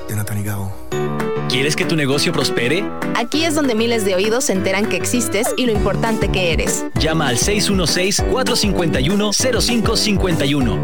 Jonathan y Gabo. ¿Quieres que tu negocio prospere? Aquí es donde miles de oídos se enteran que existes y lo importante que eres. Llama al 616-451-0551.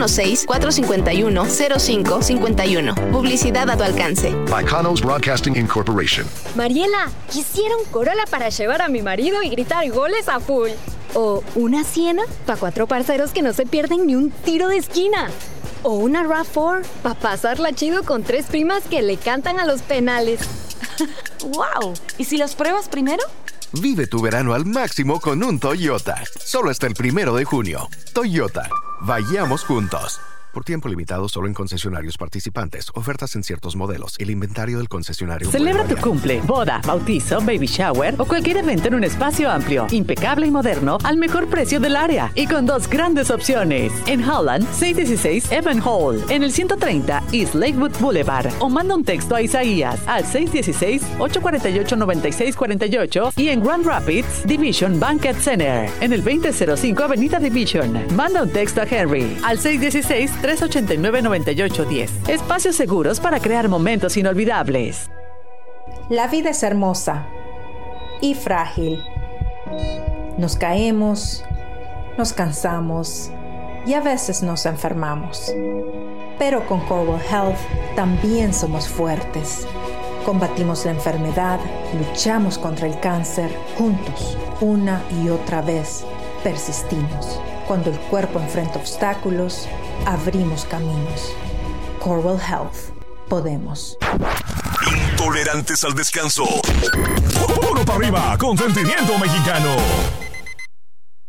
616-451-0551. Publicidad a tu alcance. By Canos Broadcasting Incorporation. Mariela, quisiera un Corolla para llevar a mi marido y gritar goles a full. O una Siena para 4 parceros que no se pierden ni un tiro de esquina. O una RAV4 para pasarla chido con 3 primas que le cantan a los penales. ¡Wow! ¿Y si las pruebas primero? Vive tu verano al máximo con un Toyota. Solo hasta el 1 de junio. Toyota. Vayamos juntos. Por tiempo limitado solo en concesionarios participantes. Ofertas en ciertos modelos. El inventario del concesionario. Celebra tu cumple, boda, bautizo, baby shower o cualquier evento en un espacio amplio, impecable y moderno al mejor precio del área y con 2 grandes opciones. En Holland, 616 Evan Hall, en el 130 East Lakewood Boulevard, o manda un texto a Isaías al 616-848-9648 y en Grand Rapids, Division Banquet Center, en el 2005 Avenida Division. Manda un texto a Henry al 616-389-9810. Espacios seguros para crear momentos inolvidables. La vida es hermosa y frágil. Nos caemos, nos cansamos y a veces nos enfermamos. Pero con Corewell Health también somos fuertes. Combatimos la enfermedad, luchamos contra el cáncer, juntos, una y otra vez, persistimos. Cuando el cuerpo enfrenta obstáculos, abrimos caminos. Corewell Health. Podemos. Intolerantes al descanso. Puro para arriba con sentimiento mexicano.